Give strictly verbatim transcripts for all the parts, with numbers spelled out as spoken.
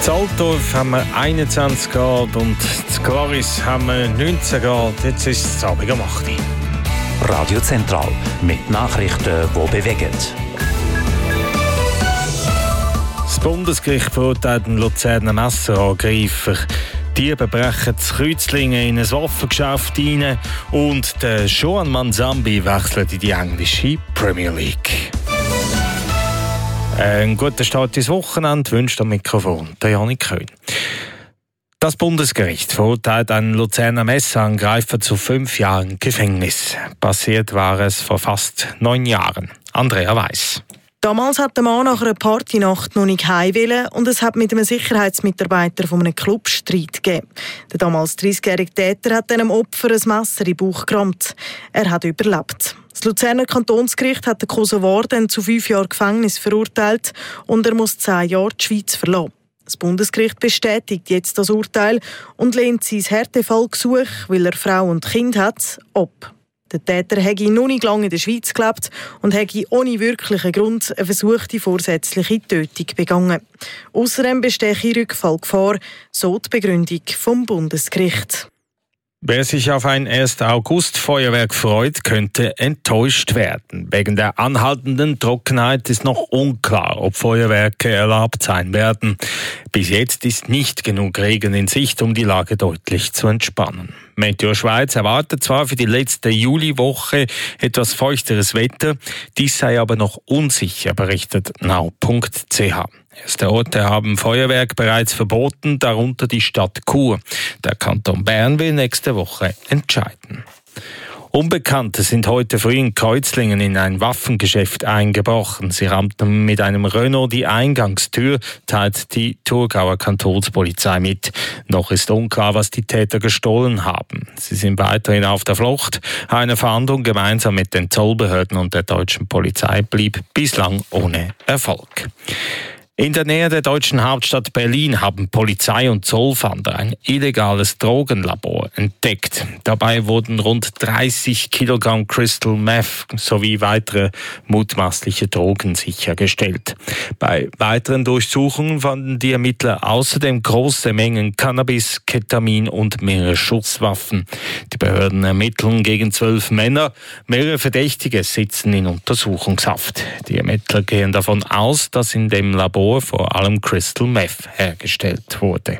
In Altdorf haben wir einundzwanzig Grad und in Glaris haben wir neunzehn Grad. Jetzt ist es Abend um acht Uhr. Radio Zentral mit Nachrichten, die bewegen. Das Bundesgericht verurteilt einen Luzerner Messerangreifer. Diebe brechen das Kreuzlingen in ein Waffengeschäft hinein und der Joan Manzambi wechselt in die englische Premier League. Einen guten Start ins Wochenende wünscht am Mikrofon der Janik Köhn. Das Bundesgericht verurteilt einen Luzerner Messerangreifer zu fünf Jahren Gefängnis. Passiert war es vor fast neun Jahren. Andrea Weiss. Damals hat der Mann nach einer Partynacht noch nicht heim wollen und es hat mit einem Sicherheitsmitarbeiter von einem Club Streit gegeben. Der damals dreißigjährige Täter hat einem Opfer ein Messer in den Bauch gerammt. Er hat überlebt. Das Luzerner Kantonsgericht hat den Kosovar dann zu fünf Jahren Gefängnis verurteilt und er muss zehn Jahre die Schweiz verlassen. Das Bundesgericht bestätigt jetzt das Urteil und lehnt sein Härtefallgesuch, weil er Frau und Kind hat, ab. Der Täter hätte noch nicht lange in der Schweiz gelebt und hätte ohne wirklichen Grund eine versuchte vorsätzliche Tötung begangen. Außerdem bestehe Rückfallgefahr, so die Begründung vom Bundesgericht. Wer sich auf ein ersten August Feuerwerk freut, könnte enttäuscht werden. Wegen der anhaltenden Trockenheit ist noch unklar, ob Feuerwerke erlaubt sein werden. Bis jetzt ist nicht genug Regen in Sicht, um die Lage deutlich zu entspannen. Meteo Schweiz erwartet zwar für die letzte Juliwoche etwas feuchteres Wetter, dies sei aber noch unsicher, berichtet now punkt c h. Erste Orte haben Feuerwerk bereits verboten, darunter die Stadt Chur. Der Kanton Bern will nächste Woche entscheiden. Unbekannte sind heute früh in Kreuzlingen in ein Waffengeschäft eingebrochen. Sie rammten mit einem Renault die Eingangstür, teilt die Thurgauer Kantonspolizei mit. Noch ist unklar, was die Täter gestohlen haben. Sie sind weiterhin auf der Flucht. Eine Fahndung gemeinsam mit den Zollbehörden und der deutschen Polizei blieb bislang ohne Erfolg. In der Nähe der deutschen Hauptstadt Berlin haben Polizei und Zollfahnder ein illegales Drogenlabor entdeckt. Dabei wurden rund dreißig Kilogramm Crystal Meth sowie weitere mutmaßliche Drogen sichergestellt. Bei weiteren Durchsuchungen fanden die Ermittler außerdem große Mengen Cannabis, Ketamin und mehrere Schusswaffen. Die Behörden ermitteln gegen zwölf Männer. Mehrere Verdächtige sitzen in Untersuchungshaft. Die Ermittler gehen davon aus, dass in dem Labor vor allem Crystal Meth hergestellt wurde.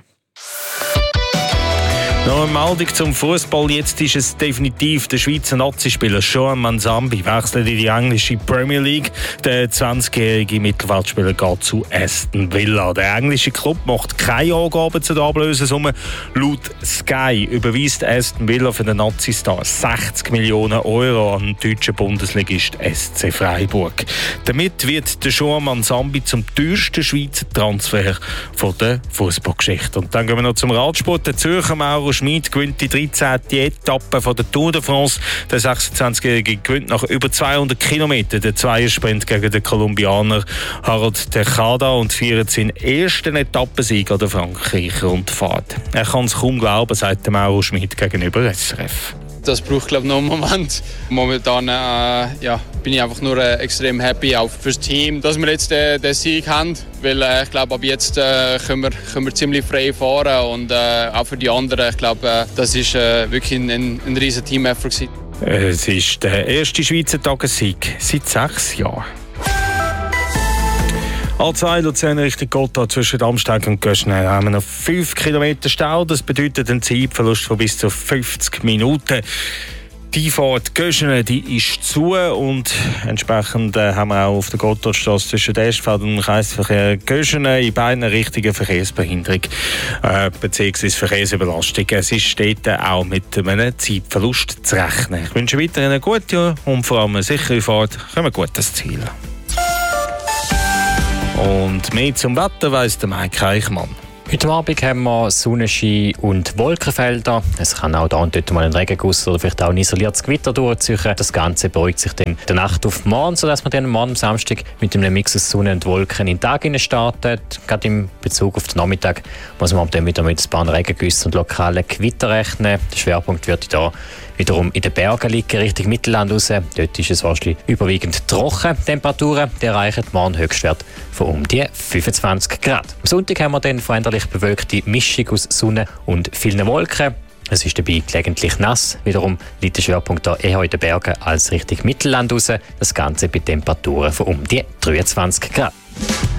Noch einmal zum Fußball. Jetzt ist es definitiv. Der Schweizer Nazispieler Joan Manzambi wechselt in die englische Premier League. Der zwanzigjährige Mittelfeldspieler geht zu Aston Villa. Der englische Club macht keine Angaben zu der Ablösesumme. Laut Sky überweist Aston Villa für den Nazistar sechzig Millionen Euro an den deutschen Bundesligist S C Freiburg. Damit wird der Joan Manzambi zum teuersten Schweizer Transfer von der Fußballgeschichte. Und dann gehen wir noch zum Radsport. Der Zürcher Mauro Schmid gewinnt die dreizehnte Etappe von der Tour de France. Der sechsundzwanzigjährige gewinnt nach über zweihundert Kilometern den Zweiersprint gegen den Kolumbianer Harold Tejada und feiert seinen ersten Etappensieg an der Frankreich-Rundfahrt. Er kann es kaum glauben, sagt der Mauro Schmid gegenüber S R F. Das braucht, glaube ich, noch einen Moment. Momentan äh, ja, bin ich einfach nur äh, extrem happy, auch fürs Team, dass wir jetzt äh, den Sieg haben. Weil äh, ich glaube, ab jetzt äh, können, wir, können wir ziemlich frei fahren. Und äh, auch für die anderen, ich glaube, äh, das ist äh, wirklich ein, ein, ein riesen Team-Effort gewesen. Es ist der erste Schweizer Tagessieg seit sechs Jahren. A zwei Luzern Richtung Gotthard zwischen Amsteig und Göschnau haben wir noch fünf Kilometer Stau. Das bedeutet einen Zeitverlust von bis zu fünfzig Minuten. Die Fahrt Göschnau, die ist zu und entsprechend äh, haben wir auch auf der Gotthardstrasse zwischen Destfeld und dem Kreisverkehr Göschnau in beiden Richtungen Verkehrsbehinderung äh, bzw. Verkehrsüberlastung. Es ist dort auch mit einem Zeitverlust zu rechnen. Ich wünsche weiterhin eine gute und vor allem eine sichere Fahrt. Kommen wir gut ans Ziel. Und mehr zum Wetter weiss der Mike Eichmann. Heute Abend haben wir Sonnenschein und Wolkenfelder. Es kann auch da und dort mal ein Regenguss oder vielleicht auch ein isoliertes Gewitter durchziehen. Das Ganze beruhigt sich dann in der Nacht auf morgen, sodass man dann am Morgen am Samstag mit einem Mix aus Sonne und Wolken in den Tag startet. Gerade im Bezug auf den Nachmittag muss man dann wieder mit ein paar Regengüssen und lokalen Gewitter rechnen. Der Schwerpunkt wird hier Wiederum in den Bergen liegen Richtung Mittelland raus. Dort ist es wahrscheinlich überwiegend trocken. Temperaturen die erreichen morgen Höchstwert von um die fünfundzwanzig Grad. Am Sonntag haben wir dann veränderlich bewölkte Mischung aus Sonne und vielen Wolken. Es ist dabei gelegentlich nass. Wiederum liegt der Schwerpunkt da eher in den Bergen als Richtung Mittelland raus. Das Ganze bei Temperaturen von um die dreiundzwanzig Grad.